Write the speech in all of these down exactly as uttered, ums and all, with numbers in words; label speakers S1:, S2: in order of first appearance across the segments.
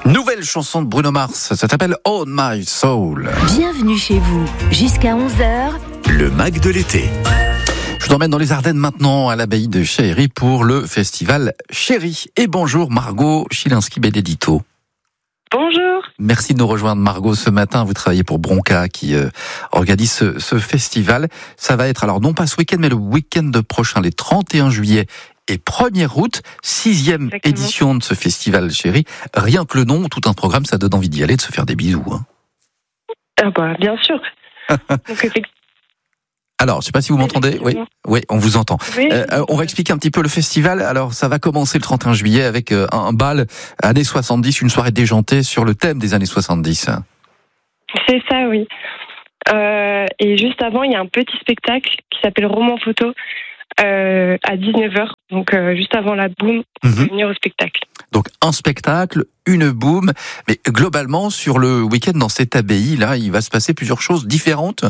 S1: Nouvelle chanson de Bruno Mars, ça s'appelle Own My Soul.
S2: Bienvenue chez vous, jusqu'à onze heures.
S3: Le Mac de l'été.
S1: Je vous emmène dans les Ardennes maintenant, à l'abbaye de Chéhéry pour le festival Chéri. Et bonjour Margot Chilinski-Benedito.
S4: Bonjour.
S1: Merci de nous rejoindre Margot ce matin. Vous travaillez pour Bronca qui euh, organise ce, ce festival. Ça va être alors non pas ce week-end mais le week-end prochain, les trente et un juillet et premier août, sixième
S4: Exactement.
S1: édition de ce festival Chéri. Rien que le nom, tout un programme, ça donne envie d'y aller, de se faire des bisous. Hein.
S4: Ah bah bien sûr. Donc, effectivement.
S1: Alors, je sais pas si vous m'entendez. Oui, oui, on vous entend.
S4: Oui.
S1: Euh, on va expliquer un petit peu le festival. Alors, ça va commencer le trente et un juillet avec euh, un bal années soixante-dix, une soirée déjantée sur le thème des années soixante-dix.
S4: C'est ça, oui. Euh, et juste avant, il y a un petit spectacle qui s'appelle Roman Photo euh, à dix-neuf heures. Donc, euh, juste avant la boum, on peut
S1: Mhm.
S4: venir au spectacle.
S1: Donc, un spectacle, une boum. Mais globalement, sur le week-end, dans cette abbaye-là, il va se passer plusieurs choses différentes.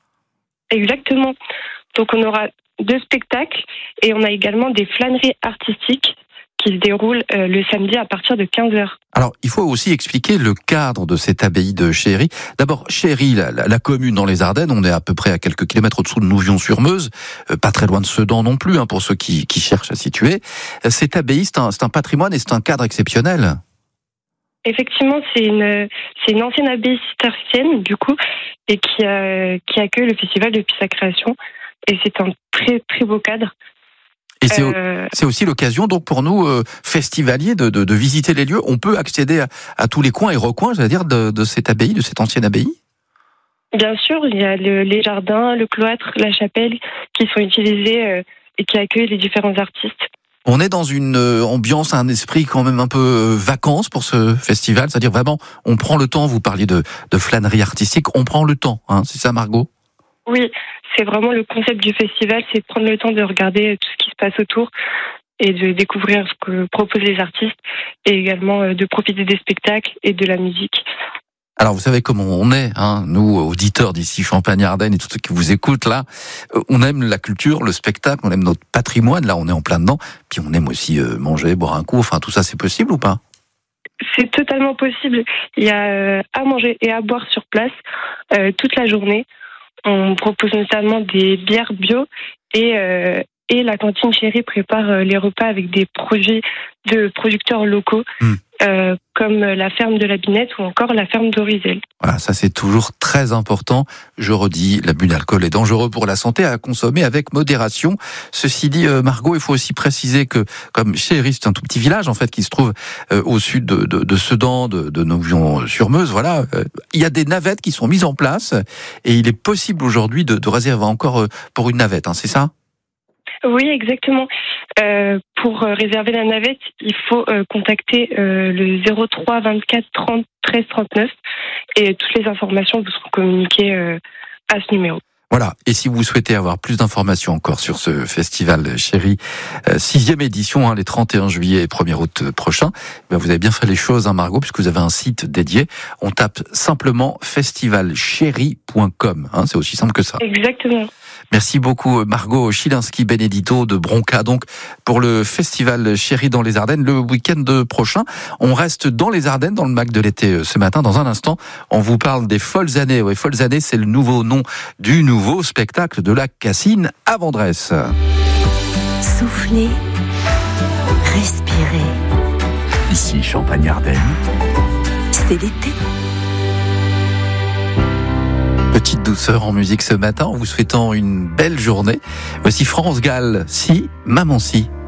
S4: Exactement. Donc, on aura deux spectacles et on a également des flâneries artistiques qui se déroulent euh, le samedi à partir de quinze heures.
S1: Alors, il faut aussi expliquer le cadre de cette abbaye de Chéhéry. D'abord, Chéhéry, la, la, la commune dans les Ardennes, on est à peu près à quelques kilomètres au-dessous de Nouvion-sur-Meuse, euh, pas très loin de Sedan non plus, hein, pour ceux qui, qui cherchent à situer. Euh, Cette abbaye, c'est un, c'est un patrimoine et c'est un cadre exceptionnel.
S4: Effectivement, c'est une, c'est une ancienne abbaye cistercienne, du coup, et qui, euh, qui accueille le festival depuis sa création. Et c'est un très, très beau cadre.
S1: Et c'est,
S4: Euh,
S1: c'est aussi l'occasion, donc, pour nous, euh, festivaliers, de, de, de visiter les lieux. On peut accéder à, à tous les coins et recoins, c'est-à-dire de, de cette abbaye, de cette ancienne abbaye.
S4: Bien sûr, il y a le, les jardins, le cloître, la chapelle qui sont utilisés euh, et qui accueillent les différents artistes.
S1: On est dans une euh, ambiance, un esprit quand même un peu euh, vacances pour ce festival, c'est-à-dire vraiment, on prend le temps, vous parliez de, de flânerie artistique, on prend le temps, hein, c'est ça Margot ?
S4: Oui, c'est vraiment le concept du festival, c'est de prendre le temps de regarder tout ce qui se passe autour et de découvrir ce que proposent les artistes et également euh, de profiter des spectacles et de la musique.
S1: Alors vous savez comment on est, hein, nous auditeurs d'ici Champagne-Ardenne et tous ceux qui vous écoutent là, euh, on aime la culture, le spectacle, on aime notre patrimoine, là on est en plein dedans, puis on aime aussi euh, manger, boire un coup, enfin tout ça c'est possible ou pas ?
S4: C'est totalement possible. Il y a euh, à manger et à boire sur place euh, toute la journée. On propose notamment des bières bio et, euh, et la cantine Chéhéry prépare euh, les repas avec des projets de producteurs locaux
S1: Mm.
S4: euh, comme la ferme de la Binette ou encore la ferme d'Orizel.
S1: Voilà, ça c'est toujours très important. Je redis, l'abus d'alcool est dangereux pour la santé, à consommer avec modération. Ceci dit, euh, Margot, il faut aussi préciser que, comme Chéhéry, c'est un tout petit village en fait qui se trouve euh, au sud de, de, de Sedan, de, de Nouvion-sur-Meuse. Voilà, euh, il y a des navettes qui sont mises en place et il est possible aujourd'hui de, de réserver encore euh, pour une navette. Hein, c'est ça ?
S4: Oui, exactement. Euh, pour euh, réserver la navette, il faut euh, contacter euh, le zéro trois vingt-quatre trente treize trente-neuf et toutes les informations vous seront communiquées euh, à ce numéro.
S1: Voilà, et si vous souhaitez avoir plus d'informations encore sur ce festival Chéri, euh, sixième édition, hein, les trente et un juillet et premier août prochain, ben vous avez bien fait les choses, hein, Margot, puisque vous avez un site dédié. On tape simplement festival chéri point com, hein, c'est aussi simple que ça.
S4: Exactement.
S1: Merci beaucoup Margot Chilinski-Benedito de Bronca, donc pour le festival Chéri dans les Ardennes le week-end prochain. On reste dans les Ardennes, dans le Mac de l'été ce matin. Dans un instant, on vous parle des Folles Années. Oui, Folles Années, c'est le nouveau nom du nouveau spectacle de la Cassine à Vendresse.
S2: Soufflez, respirez,
S3: Ici Champagne-Ardenne.
S2: c'est l'été.
S1: Petite douceur en musique ce matin, en vous souhaitant une belle journée. Voici France Gall, Si, Maman Si.